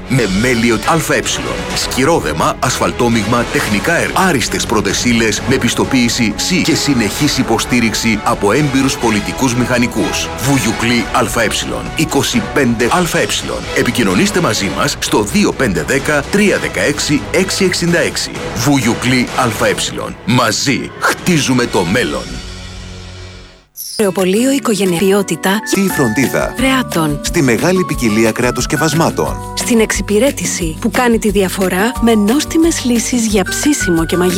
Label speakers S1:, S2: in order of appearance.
S1: με μέλιο ΑΕ. Σκυρόδεμα, ασφαλτόμιγμα, τεχνικά έργα. Άριστες πρώτες ύλες με πιστοποίηση C και συνεχής υποστήριξη από έμπειρους πολιτικούς μηχανικούς. Βουγιουκλή ΑΕ. 25 ΑΕ. Επικοινωνήστε μαζί μας στο 2510 316 666. Βουγιουκλή ΑΕ. Μαζί χτίζουμε το μέλλον.
S2: Κρεοπωλείο Οικογενειαιότητα
S3: Στη φροντίδα
S2: κρεάτων.
S3: Στη μεγάλη ποικιλία κρέατος-σκευασμάτων.
S2: Στην εξυπηρέτηση που κάνει τη διαφορά με νόστιμες λύσεις για ψήσιμο και μαγειρική.